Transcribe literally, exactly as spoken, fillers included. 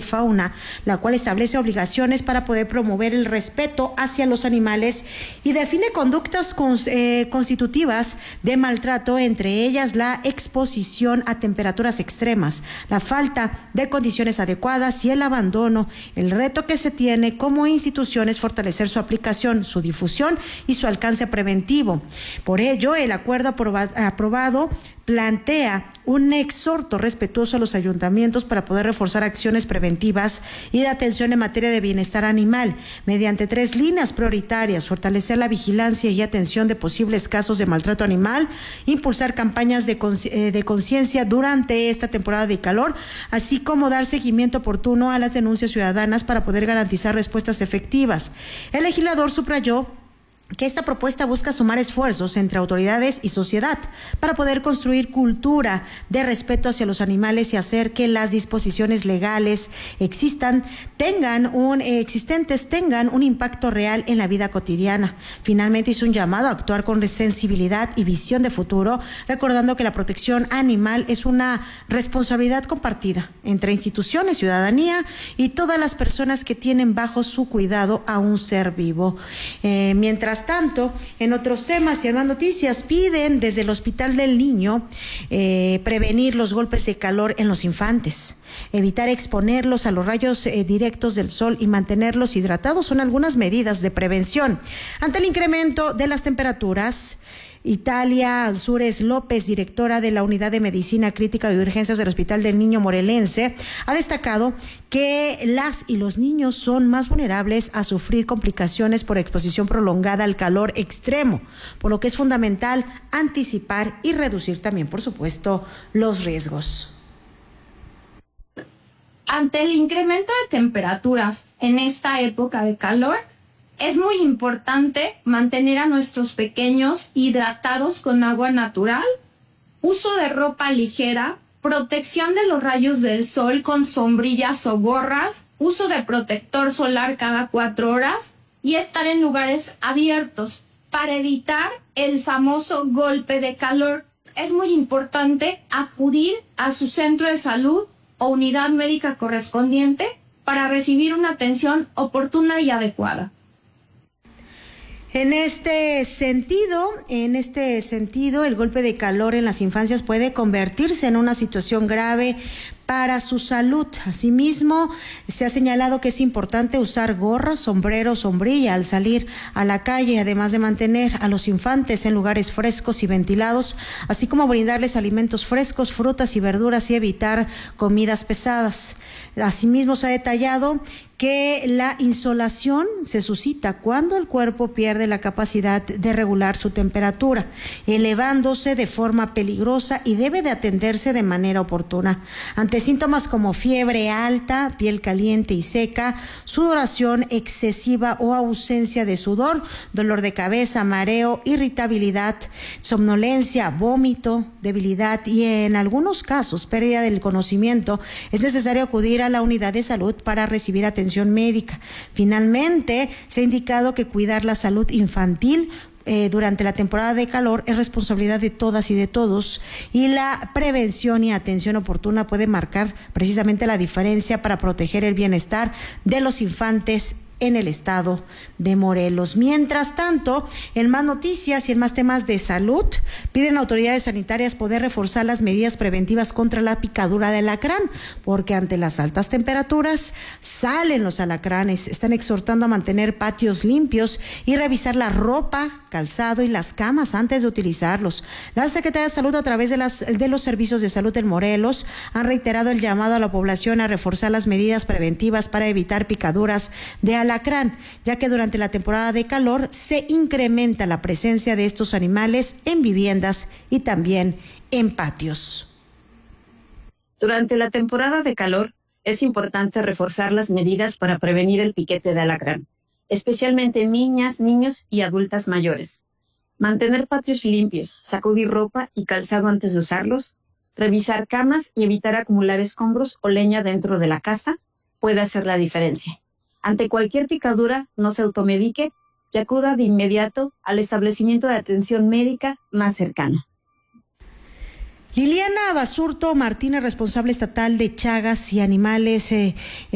Fauna, la cual establece obligaciones para poder promover el respeto hacia los animales y define conductas cons, eh, constitutivas de maltrato, entre ellas la exposición a temperaturas extremas, la falta de condiciones adecuadas y el abandono. El reto que se tiene como institución es fortalecer su aplicación, su difusión y su alcance preventivo. Por ello, el acuerdo aproba- aprobado plantea un exhorto respetuoso a los ayuntamientos para poder reforzar acciones preventivas y de atención en materia de bienestar animal mediante tres líneas prioritarias: fortalecer la vigilancia y atención de posibles casos de maltrato animal, impulsar campañas de conciencia durante esta temporada de calor, así como dar seguimiento oportuno a las denuncias ciudadanas para poder garantizar respuestas efectivas. El legislador subrayó que esta propuesta busca sumar esfuerzos entre autoridades y sociedad para poder construir cultura de respeto hacia los animales y hacer que las disposiciones legales existan, tengan un, eh, existentes tengan un impacto real en la vida cotidiana. Finalmente hizo un llamado a actuar con sensibilidad y visión de futuro, recordando que la protección animal es una responsabilidad compartida entre instituciones, ciudadanía y todas las personas que tienen bajo su cuidado a un ser vivo. Eh, mientras tanto, en otros temas y en más noticias, piden desde el Hospital del Niño eh, prevenir los golpes de calor en los infantes, evitar exponerlos a los rayos eh, directos del sol y mantenerlos hidratados son algunas medidas de prevención. Ante el incremento de las temperaturas, Italia Ansúrez López, directora de la Unidad de Medicina Crítica y Urgencias del Hospital del Niño Morelense, ha destacado que las y los niños son más vulnerables a sufrir complicaciones por exposición prolongada al calor extremo, por lo que es fundamental anticipar y reducir también, por supuesto, los riesgos. Ante el incremento de temperaturas en esta época de calor, es muy importante mantener a nuestros pequeños hidratados con agua natural, uso de ropa ligera, protección de los rayos del sol con sombrillas o gorras, uso de protector solar cada cuatro horas y estar en lugares abiertos para evitar el famoso golpe de calor. Es muy importante acudir a su centro de salud o unidad médica correspondiente para recibir una atención oportuna y adecuada. En este sentido, en este sentido, el golpe de calor en las infancias puede convertirse en una situación grave para su salud. Asimismo, se ha señalado que es importante usar gorra, sombrero, sombrilla al salir a la calle, además de mantener a los infantes en lugares frescos y ventilados, así como brindarles alimentos frescos, frutas y verduras y evitar comidas pesadas. Asimismo, se ha detallado que la insolación se suscita cuando el cuerpo pierde la capacidad de regular su temperatura, elevándose de forma peligrosa y debe de atenderse de manera oportuna. Ante síntomas como fiebre alta, piel caliente y seca, sudoración excesiva o ausencia de sudor, dolor de cabeza, mareo, irritabilidad, somnolencia, vómito, debilidad y en algunos casos pérdida del conocimiento, es necesario acudir a la unidad de salud para recibir atención médica. Finalmente, se ha indicado que cuidar la salud infantil Eh, durante la temporada de calor es responsabilidad de todas y de todos, y la prevención y atención oportuna puede marcar precisamente la diferencia para proteger el bienestar de los infantes en el estado de Morelos. Mientras tanto, en más noticias y en más temas de salud, piden a autoridades sanitarias poder reforzar las medidas preventivas contra la picadura de alacrán, porque ante las altas temperaturas salen los alacranes. Están exhortando a mantener patios limpios y revisar la ropa, calzado y las camas antes de utilizarlos. La Secretaría de Salud, a través de, las, de los servicios de salud en Morelos, han reiterado el llamado a la población a reforzar las medidas preventivas para evitar picaduras de alacrán. alacrán, ya que durante la temporada de calor se incrementa la presencia de estos animales en viviendas y también en patios. Durante la temporada de calor es importante reforzar las medidas para prevenir el piquete de alacrán, especialmente en niñas, niños y adultas mayores. Mantener patios limpios, sacudir ropa y calzado antes de usarlos, revisar camas y evitar acumular escombros o leña dentro de la casa puede hacer la diferencia. Ante cualquier picadura, no se automedique y acuda de inmediato al establecimiento de atención médica más cercano. Liliana Basurto Martínez, responsable estatal de Chagas y Animales, eh,